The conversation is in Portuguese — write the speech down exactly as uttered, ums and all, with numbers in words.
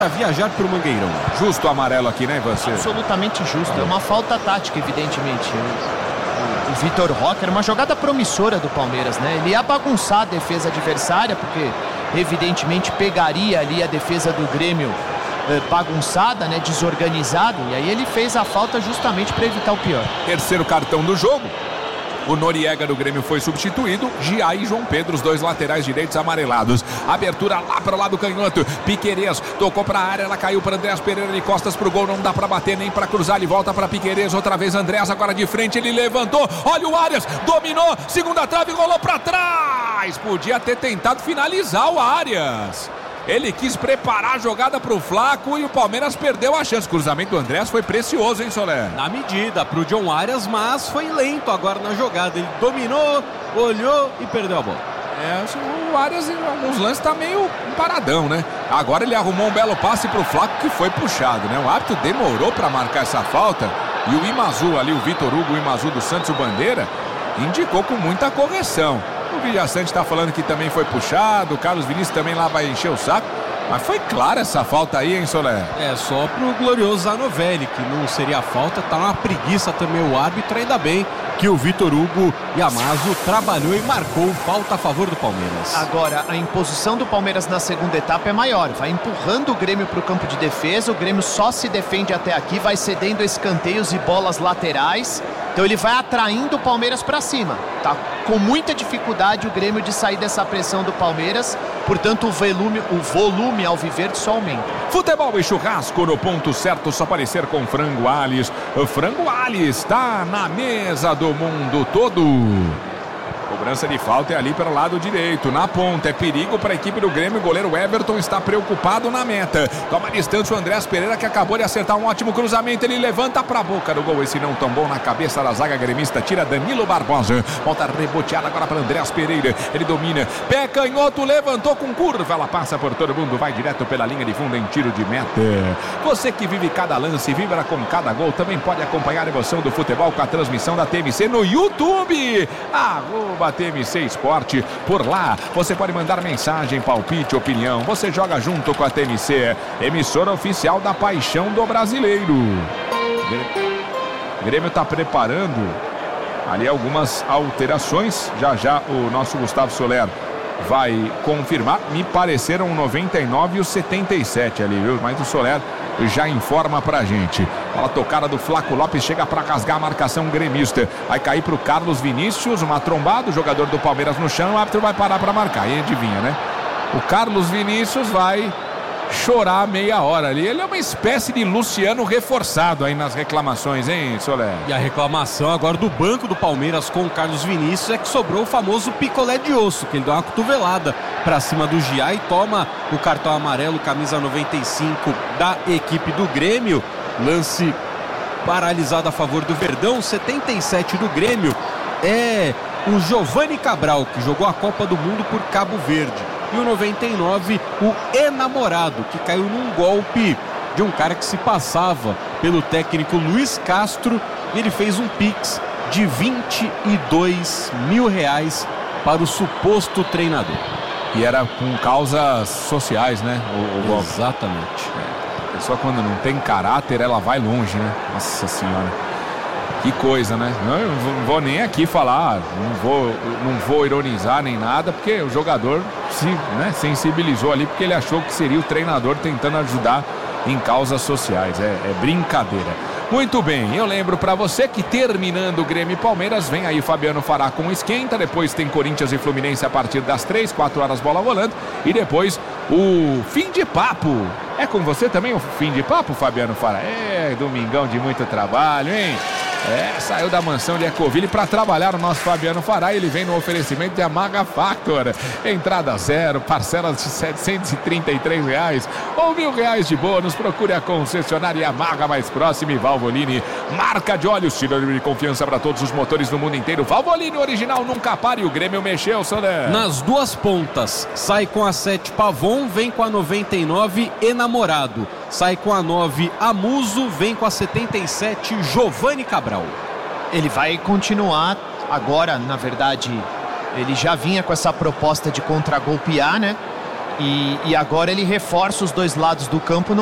a viajar para o Mangueirão. Justo o amarelo aqui, né, você? Absolutamente justo. É uma falta tática, evidentemente. O, o Vitor Roque era uma jogada promissora do Palmeiras, né? Ele ia bagunçar a defesa adversária, porque evidentemente pegaria ali a defesa do Grêmio eh, bagunçada, né? Desorganizado. E aí ele fez a falta justamente para evitar o pior. Terceiro cartão do jogo. O Noriega do Grêmio foi substituído. Gia e João Pedro, os dois laterais direitos amarelados. Abertura lá para o lado canhoto. Piquerez tocou para a área, ela caiu para Andrés Pereira de costas para o gol. Não dá para bater nem para cruzar. Ele volta para Piquerez. Outra vez Andrés agora de frente. Ele levantou. Olha o Arias. Dominou. Segunda trave. Rolou para trás. Podia ter tentado finalizar o Arias. Ele quis preparar a jogada para o Flaco e o Palmeiras perdeu a chance. O cruzamento do Andrés foi precioso, hein, Soler? Na medida para o John Arias, mas foi lento agora na jogada. Ele dominou, olhou e perdeu a bola. É, o Arias em alguns lances está meio paradão, né? Agora ele arrumou um belo passe para o Flaco que foi puxado, né? O árbitro demorou para marcar essa falta e o Imazu ali, o Vitor Hugo, o Imazu do Santos, o Bandeira, indicou com muita correção. O Villasante está falando que também foi puxado. O Carlos Vinícius também lá vai encher o saco. Mas foi clara essa falta aí, hein, Soler? É, só pro glorioso Zanovelli, que não seria falta. Tá uma preguiça também o árbitro. Ainda bem que o Vitor Hugo Yamazo trabalhou e marcou falta a favor do Palmeiras. Agora, a imposição do Palmeiras na segunda etapa é maior. Vai empurrando o Grêmio para o campo de defesa. O Grêmio só se defende até aqui. Vai cedendo escanteios e bolas laterais. Então ele vai atraindo o Palmeiras para cima. Tá com muita dificuldade o Grêmio de sair dessa pressão do Palmeiras. Portanto, o volume, o volume alviverde só aumenta. Futebol e churrasco no ponto certo, só aparecer com Frango Alhes. O Frango Alhes está na mesa do mundo todo. Cobrança de falta é ali para o lado direito, na ponta, é perigo para a equipe do Grêmio. O goleiro Everton está preocupado na meta. Toma distância o Andrés Pereira, que acabou de acertar um ótimo cruzamento. Ele levanta para a boca do gol, esse não tão bom na cabeça da zaga gremista. Tira Danilo Barbosa, volta reboteada agora para Andrés Pereira. Ele domina, pé canhoto, levantou com curva. Ela passa por todo mundo, vai direto pela linha de fundo em tiro de meta. Você que vive cada lance, vibra com cada gol, também pode acompanhar a emoção do futebol com a transmissão da T M C no YouTube. Arroba T M C Esporte. Por lá você pode mandar mensagem, palpite, opinião. Você joga junto com a T M C, emissora oficial da paixão do brasileiro. O Grêmio está preparando ali algumas alterações. Já já o nosso Gustavo Soler vai confirmar. Me pareceram o noventa e nove e o setenta e sete ali, viu? Mas o Soler já informa pra gente. Bola tocada do Flaco Lopes, chega pra rasgar a marcação gremista. Vai cair pro Carlos Vinícius, uma trombada, o jogador do Palmeiras no chão. O árbitro vai parar pra marcar, e adivinha, né? O Carlos Vinícius vai chorar meia hora ali. Ele é uma espécie de Luciano reforçado aí nas reclamações, hein, Soler? E a reclamação agora do banco do Palmeiras com o Carlos Vinícius é que sobrou o famoso picolé de osso, que ele dá uma cotovelada pra cima do Gia e toma o cartão amarelo, camisa noventa e cinco da equipe do Grêmio. Lance paralisado a favor do Verdão. Setenta e sete do Grêmio é o Giovani Cabral, que jogou a Copa do Mundo por Cabo Verde. E o noventa e nove, o Enamorado, que caiu num golpe de um cara que se passava pelo técnico Luiz Castro. E ele fez um pix de vinte e dois mil reais para o suposto treinador. E era com causas sociais, né? O, o Exatamente. É. A pessoa, quando não tem caráter, ela vai longe, né? Nossa Senhora. Que coisa, né? Eu não vou nem aqui falar, não vou, não vou ironizar nem nada, porque o jogador se, né, sensibilizou ali, porque ele achou que seria o treinador tentando ajudar em causas sociais. É, é brincadeira. Muito bem, eu lembro pra você que terminando o Grêmio e Palmeiras, vem aí Fabiano Fará com esquenta, depois tem Corinthians e Fluminense a partir das três, quatro horas bola rolando, e depois o fim de papo. É com você também o fim de papo, Fabiano Fará? É, domingão de muito trabalho, hein? É, saiu da mansão de Ecoville para trabalhar o nosso Fabiano Fará. Ele vem no oferecimento de Yamaha Factor. Entrada zero, parcelas de setecentos e trinta e três reais ou mil reais de bônus. Procure a concessionária Yamaha mais próxima. E Valvoline, marca de óleos, sinônimo de confiança para todos os motores no mundo inteiro. Valvoline original, nunca pare. O Grêmio mexeu, Soler. Nas duas pontas, sai com a sete Pavon, vem com a noventa e nove Enamorado. Sai com a nove Amuso, vem com a setenta e sete Giovani Cabral. Ele vai continuar agora, na verdade, ele já vinha com essa proposta de contragolpear, né? E, e agora ele reforça os dois lados do campo